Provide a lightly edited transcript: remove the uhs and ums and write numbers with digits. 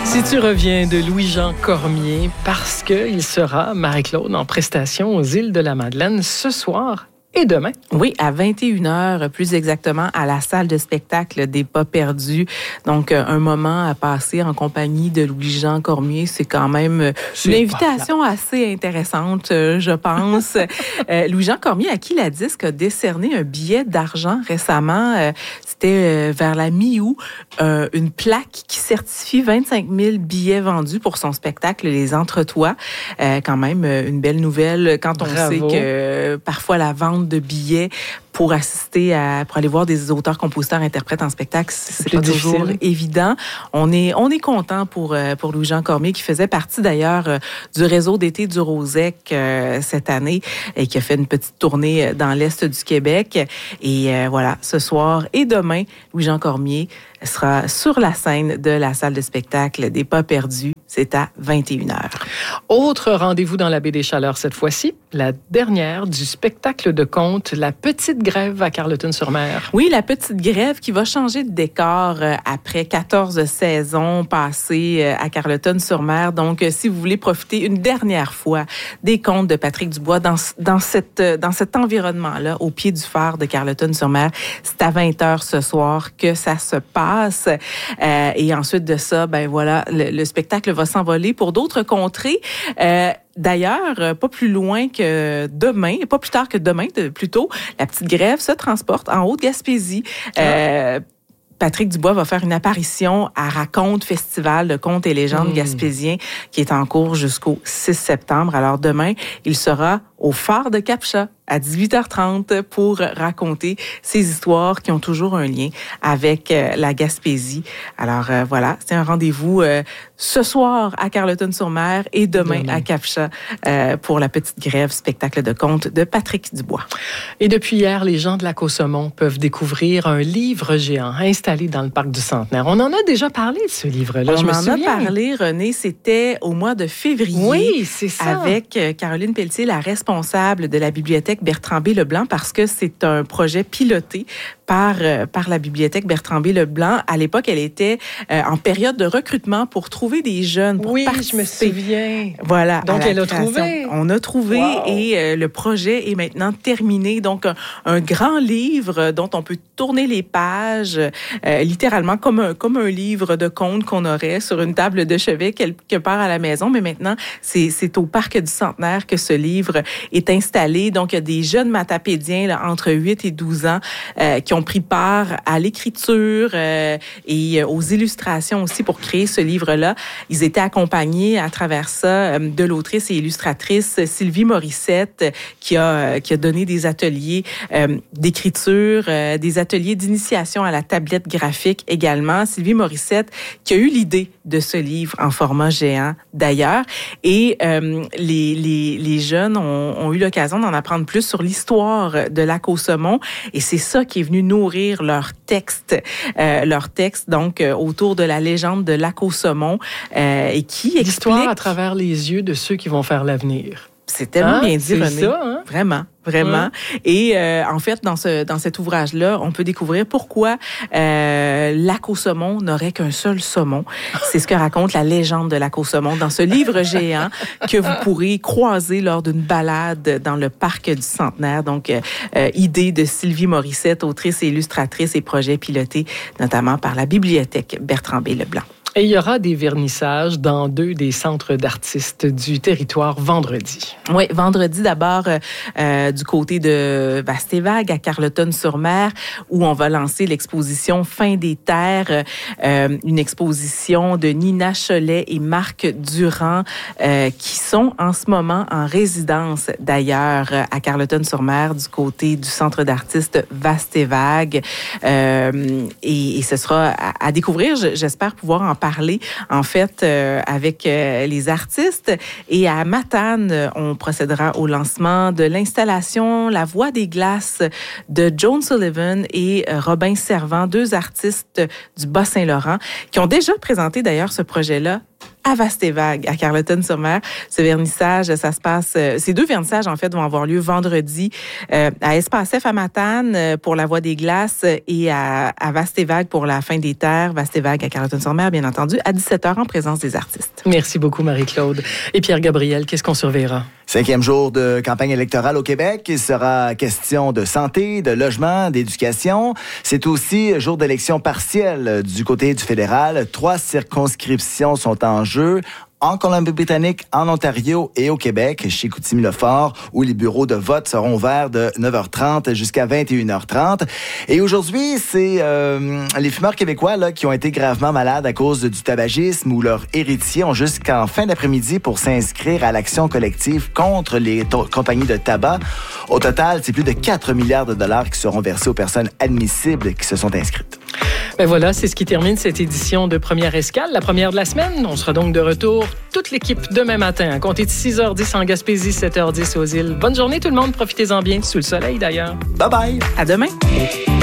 Si tu reviens de Louis-Jean Cormier, parce qu'il sera, Marie-Claude, en prestation aux îles de la Madeleine ce soir et demain. Oui, à 21h, plus exactement, à la salle de spectacle des Pas perdus. Donc, un moment à passer en compagnie de Louis-Jean Cormier, c'est quand même une invitation assez intéressante, je pense. Louis-Jean Cormier, à qui la disque a décerné un billet d'argent récemment. C'était vers la mi-août, une plaque qui certifie 25 000 billets vendus pour son spectacle Les Entretois. Quand même, une belle nouvelle quand on sait que parfois la vente de billets pour aller voir des auteurs, compositeurs, interprètes en spectacle, c'est pas toujours évident. On est content pour Louis-Jean Cormier, qui faisait partie d'ailleurs du réseau d'été du Rosec cette année et qui a fait une petite tournée dans l'Est du Québec. Et voilà, ce soir et demain, Louis-Jean Cormier sera sur la scène de la salle de spectacle des Pas perdus. C'est à 21h. Autre rendez-vous dans la baie des Chaleurs cette fois-ci, la dernière du spectacle de conte La Petite Grève à Carleton-sur-Mer. Oui, La Petite Grève qui va changer de décor après 14 saisons passées à Carleton-sur-Mer. Donc, si vous voulez profiter une dernière fois des contes de Patrick Dubois dans cet environnement-là, au pied du phare de Carleton-sur-Mer, c'est à 20h ce soir que ça se passe. Et ensuite de ça, ben voilà, le spectacle va s'envoler pour d'autres contrées. D'ailleurs, pas plus tard que demain, plutôt, La Petite Grève se transporte en Haute-Gaspésie. Patrick Dubois va faire une apparition à Raconte Festival de contes et légendes gaspésiens qui est en cours jusqu'au 6 septembre. Alors demain, il sera au phare de Cap-Chat à 18h30 pour raconter ces histoires qui ont toujours un lien avec la Gaspésie. Alors voilà, c'est un rendez-vous ce soir à Carleton-sur-Mer et demain à Cap-Chat pour La Petite Grève, spectacle de contes de Patrick Dubois. Et depuis hier, les gens de Lac-aux-Saumons peuvent découvrir un livre géant installé dans le parc du Centenaire. On en a déjà parlé de ce livre-là, je me souviens. On en a parlé, René, c'était au mois de février. Oui, c'est ça. Avec Caroline Pelletier, la responsable de la bibliothèque Bertrand B. Leblanc, parce que c'est un projet piloté par la bibliothèque Bertrand B. Leblanc. À l'époque, elle était en période de recrutement pour trouver des jeunes pour participer. Oui, je me souviens. Voilà. Donc, elle a trouvé. On a trouvé et le projet est maintenant terminé. Donc, un grand livre dont on peut tourner les pages, littéralement comme un livre de contes qu'on aurait sur une table de chevet quelque part à la maison. Mais maintenant, c'est au parc du Centenaire que ce livre est installé. Donc, il y a des jeunes matapédiens là, entre 8 et 12 ans qui ont pris part à l'écriture et aux illustrations aussi pour créer ce livre-là. Ils étaient accompagnés à travers ça de l'autrice et illustratrice Sylvie Morissette qui a donné des ateliers d'écriture, des ateliers d'initiation à la tablette graphique également. Sylvie Morissette qui a eu l'idée de ce livre en format géant d'ailleurs. Et les jeunes ont eu l'occasion d'en apprendre plus sur l'histoire de Lac-aux-Saumons et c'est ça qui est venu nourrir leur texte donc autour de la légende de Lac-aux-Saumons et qui explique l'histoire à travers les yeux de ceux qui vont faire l'avenir. C'est tellement bien dit, René. Ça, hein? Vraiment. Et en fait, dans cet ouvrage-là, on peut découvrir pourquoi Lac-aux-Saumons n'aurait qu'un seul saumon. C'est ce que raconte la légende de Lac-aux-Saumons dans ce livre géant que vous pourrez croiser lors d'une balade dans le parc du Centenaire. Donc, idée de Sylvie Morissette, autrice et illustratrice et projet piloté notamment par la bibliothèque Bertrand B. Leblanc. Et il y aura des vernissages dans 2 des centres d'artistes du territoire vendredi. Oui, vendredi d'abord du côté de Vastévague à Carleton-sur-Mer où on va lancer l'exposition Fin des terres, une exposition de Nina Cholet et Marc Durand qui sont en ce moment en résidence d'ailleurs à Carleton-sur-Mer du côté du centre d'artistes Vastévague et ce sera à découvrir. J'espère pouvoir en parler, en fait, avec les artistes. Et à Matane, on procédera au lancement de l'installation La Voix des glaces de Joan Sullivan et Robin Servant, 2 artistes du Bas-Saint-Laurent, qui ont déjà présenté d'ailleurs ce projet-là à Vastevague, à Carleton-sur-Mer. Ce vernissage, ça se passe... ces 2 vernissages, en fait, vont avoir lieu vendredi à Espace F à Matane pour la Voie des Glaces et à Vastevague pour la Fin des Terres. Vastevague à Carleton-sur-Mer, bien entendu, à 17h en présence des artistes. Merci beaucoup, Marie-Claude. Et Pierre-Gabriel, qu'est-ce qu'on surveillera? 5e jour de campagne électorale au Québec. Il sera question de santé, de logement, d'éducation. C'est aussi jour d'élection partielle du côté du fédéral. 3 circonscriptions sont en jeu. En Colombie-Britannique, en Ontario et au Québec, chez Chicoutimi-Le-Fort, où les bureaux de vote seront ouverts de 9h30 jusqu'à 21h30. Et aujourd'hui, c'est les fumeurs québécois là, qui ont été gravement malades à cause du tabagisme ou leurs héritiers ont jusqu'en fin d'après-midi pour s'inscrire à l'action collective contre les compagnies de tabac. Au total, c'est plus de 4 milliards de dollars qui seront versés aux personnes admissibles qui se sont inscrites. Ben voilà, c'est ce qui termine cette édition de Première Escale, la première de la semaine. On sera donc de retour, toute l'équipe, demain matin, à compter de 6h10 en Gaspésie, 7h10 aux îles. Bonne journée tout le monde, profitez-en bien, sous le soleil d'ailleurs. Bye bye! À demain!